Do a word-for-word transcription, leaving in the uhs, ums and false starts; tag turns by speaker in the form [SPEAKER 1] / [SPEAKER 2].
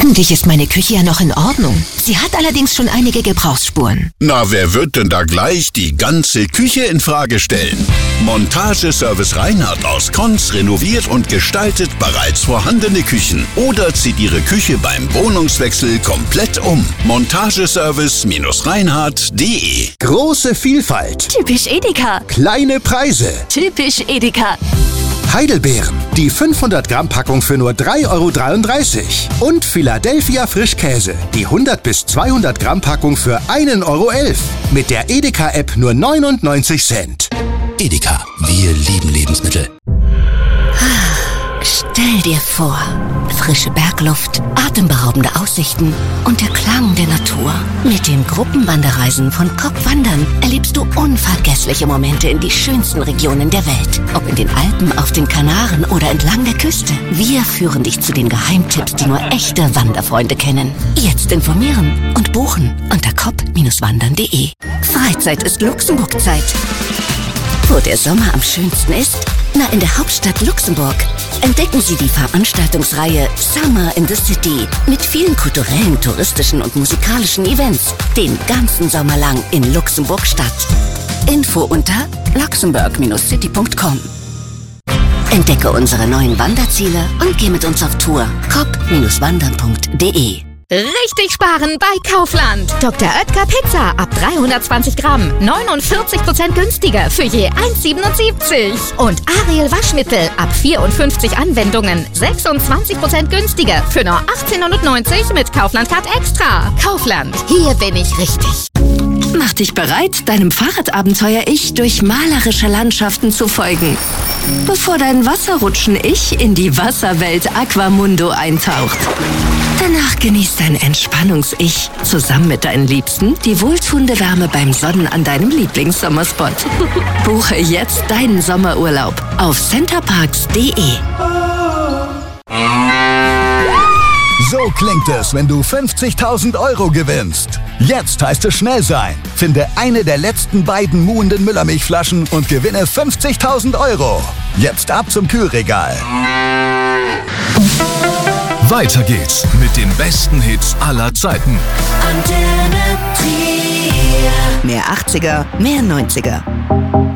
[SPEAKER 1] Eigentlich ist meine Küche ja noch in Ordnung. Sie hat allerdings schon einige Gebrauchsspuren.
[SPEAKER 2] Na, wer wird denn da gleich die ganze Küche in Frage stellen? Montageservice Reinhardt aus Konz renoviert und gestaltet bereits vorhandene Küchen oder zieht Ihre Küche beim Wohnungswechsel komplett um. Montageservice Reinhardt punkt de.
[SPEAKER 3] Große Vielfalt.
[SPEAKER 4] Typisch Edeka.
[SPEAKER 3] Kleine Preise.
[SPEAKER 4] Typisch Edeka.
[SPEAKER 3] Heidelbeeren, die fünfhundert Gramm Packung für nur drei Euro dreiunddreißig. Und Philadelphia Frischkäse, die hundert bis zweihundert Gramm Packung für ein Euro elf. Mit der Edeka-App nur neunundneunzig Cent.
[SPEAKER 5] Edeka, wir lieben Lebensmittel.
[SPEAKER 1] Stell dir vor, frische Bergluft, atemberaubende Aussichten und der Klang der Natur. Mit den Gruppenwanderreisen von Kopp Wandern erlebst du unvergessliche Momente in die schönsten Regionen der Welt. Ob in den Alpen, auf den Kanaren oder entlang der Küste. Wir führen dich zu den Geheimtipps, die nur echte Wanderfreunde kennen. Jetzt informieren und buchen unter kopp wandern punkt de. Freizeit ist Luxemburg-Zeit. Wo der Sommer am schönsten ist? Na, in der Hauptstadt Luxemburg. Entdecken Sie die Veranstaltungsreihe Summer in the City mit vielen kulturellen, touristischen und musikalischen Events. Den ganzen Sommer lang in Luxemburg-Stadt. Info unter luxemburg city punkt com. Entdecke unsere neuen Wanderziele und geh mit uns auf Tour. kopp wandern punkt de.
[SPEAKER 6] Richtig sparen bei Kaufland. Doktor Oetker Pizza ab dreihundertzwanzig Gramm. neunundvierzig Prozent günstiger für je eins Euro siebenundsiebzig. Und Ariel Waschmittel ab vierundfünfzig Anwendungen. sechsundzwanzig Prozent günstiger für nur achtzehn Euro neunzig mit Kaufland Card Extra. Kaufland, hier bin ich richtig.
[SPEAKER 1] Mach dich bereit, deinem Fahrradabenteuer-Ich durch malerische Landschaften zu folgen. Bevor dein Wasserrutschen-Ich in die Wasserwelt Aquamundo eintaucht. Danach genießt dein Entspannungs-Ich zusammen mit deinen Liebsten die wohltuende Wärme beim Sonnen an deinem Lieblingssommerspot. Buche jetzt deinen Sommerurlaub auf centerparks punkt de.
[SPEAKER 3] So klingt es, wenn du fünfzigtausend Euro gewinnst. Jetzt heißt es schnell sein. Finde eine der letzten beiden muhenden Müllermilchflaschen und gewinne fünfzigtausend Euro. Jetzt ab zum Kühlregal.
[SPEAKER 7] Weiter geht's mit den besten Hits aller Zeiten.
[SPEAKER 1] Mehr achtziger, mehr neunziger.